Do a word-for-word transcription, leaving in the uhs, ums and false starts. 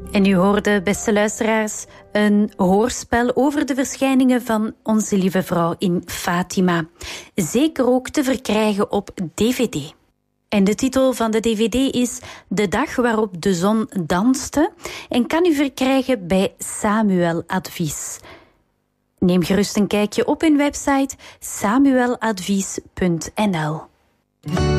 En u hoorde, beste luisteraars, een hoorspel over de verschijningen van Onze Lieve Vrouw in Fatima. Zeker ook te verkrijgen op D V D. En de titel van de D V D is De dag waarop de zon danste en kan u verkrijgen bij Samuel Advies. Neem gerust een kijkje op hun website samueladvies punt n l.